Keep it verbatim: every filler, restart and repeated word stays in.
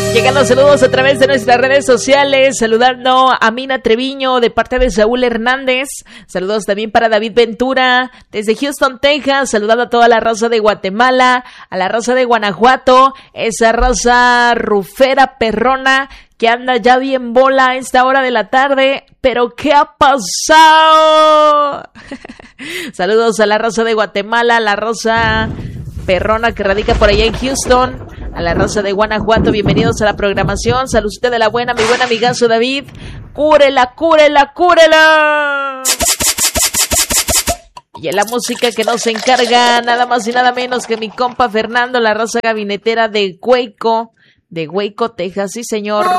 Llegan los saludos a través de nuestras redes sociales, saludando a Mina Treviño de parte de Saúl Hernández. Saludos también para David Ventura desde Houston, Texas, saludando a toda la raza de Guatemala, a la raza de Guanajuato, esa raza rufera perrona que anda ya bien bola a esta hora de la tarde. ¿Pero qué ha pasado? Saludos a la raza de Guatemala, a la raza perrona que radica por allá en Houston, a la raza de Guanajuato. Bienvenidos a la programación. Salud de la buena, mi buen amigazo David. ¡Cúrela, cúrela, cúrela! Y en la música que nos encarga nada más y nada menos que mi compa Fernando, la raza gabinetera de Waco, de Waco, Texas. Sí, señor.